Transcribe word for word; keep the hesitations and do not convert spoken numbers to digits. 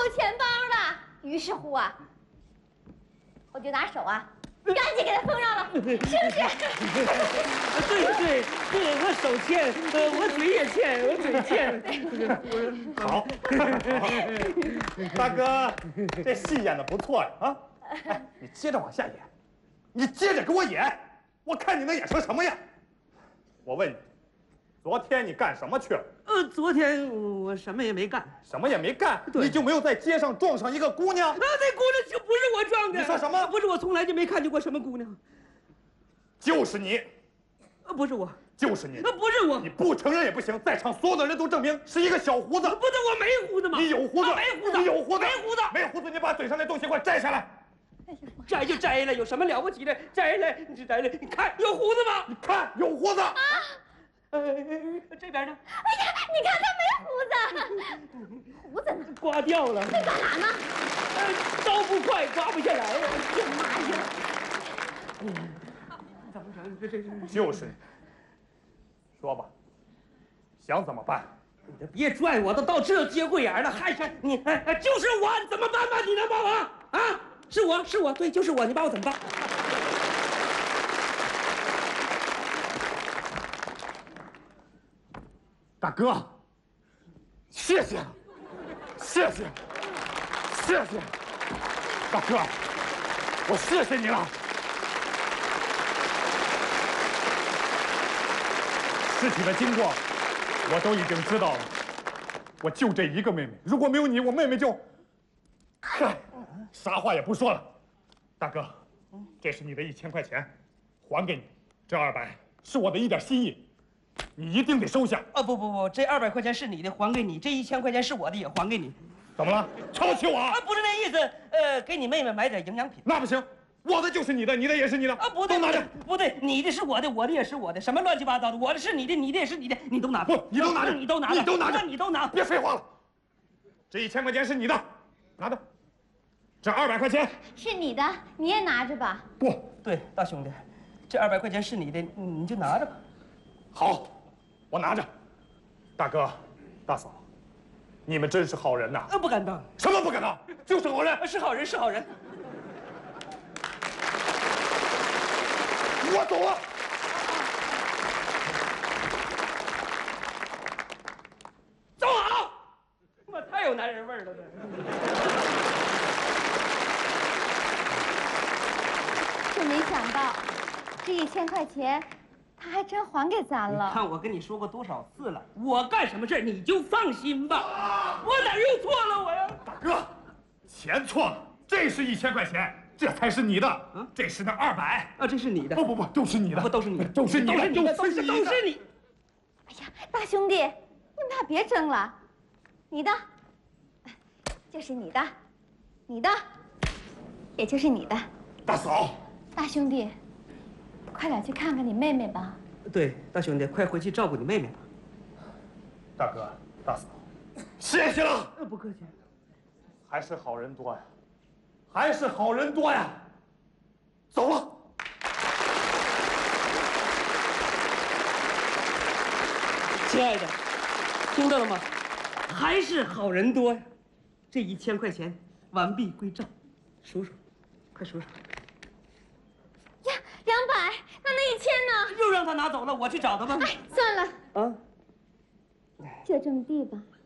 钱包了。于是乎啊，我就拿手啊，赶紧给他封上了，是不是？ 对对对，我手欠，呃，我嘴也欠，我嘴欠。 好，大哥，这戏演的不错呀啊！哎，你接着往下演，你接着给我演，我看你能演成什么样。我问你，昨天你干什么去了？ 呃，昨天我什么也没干， 什么也没干，你就没有在街上撞上一个姑娘？ 那那姑娘就不是我撞的。 你说什么？ 不是，我从来就没看见过什么姑娘。 就是你， 呃，不是我， 就是你， 那不是我。 你不承认也不行，在场所有的人都证明是一个小胡子。 不是，我没胡子吗？ 你有胡子， 没胡子， 你有胡子， 没胡子， 没胡子，你把嘴上那东西给我摘下来。 摘就摘了，有什么了不起的？摘了，你就摘了。你看有胡子吗？ 你看有胡子。啊。 呃，这边呢？ 哎呀，你看他没胡子，胡子呢？ 刮掉了。 在干嘛呢？ 呃，刀不快，刮不下来呀！ 哎呀妈呀！ 怎么整？这这这就是你。说吧，想怎么办？ 你这别拽我，都到这节骨眼了，还是你？哎哎，就是我，怎么办吧？你能帮我啊？是我是我，对，就是我，你把我怎么办？ 大哥，谢谢，谢谢，谢谢，大哥，我谢谢你了。事情的经过我都已经知道了，我就这一个妹妹，如果没有你，我妹妹就……嗨，啥话也不说了。大哥，这是你的一千块钱，还给你，这二百是我的一点心意。你一定得收下啊！不不不，这二百块钱是你的，还给你；这一千块钱是我的，也还给你。 怎么了？瞧不起我啊？ 啊，不是那意思，呃，给你妹妹买点营养品。 那不行，我的就是你的，你的也是你的。 啊，不对， 都拿着。 不对，你的是我的，我的也是我的，什么乱七八糟的？我的是你的，你的也是你的，你都拿不，你都拿着， 你都拿着， 你都拿着， 你都拿。 别废话了，这一千块钱是你的，拿着。这二百块钱是你的，你也拿着吧。 不对，大兄弟，这二百块钱是你的，你就拿着吧。 好。我拿着，大哥、大嫂，你们真是好人呐！ 呃，不敢当。 什么不敢当？就是好人， 是好人，是好人。 我走了。 走好！妈，太有男人味儿了， 这。真没想到，这一千块钱。他还真还给咱了。 你看我跟你说过多少次了，我干什么事你就放心吧。我哪又错了我呀？ 大哥，钱错了，这是一千块钱，这才是你的。啊，这是那二百啊，这是你的。 不不不，都是你的， 不都是你的， 都是你的， 都是你的， 都是都是你。 哎呀，大兄弟，你们俩别争了，你的就是你的，你的也就是你的。 大嫂， 大兄弟。快点去看看你妹妹吧。 对，大兄弟，快回去照顾你妹妹吧。 大哥、大嫂，谢谢了。 呃，不客气。 还是好人多呀，还是好人多呀。走了。 亲爱的，听到了吗？还是好人多呀。这一千块钱完璧归赵，数数，快数数。 呀，两百，那那一千呢？ 又让他拿走了，我去找他吧。 哎，算了， 啊， 就这么地吧。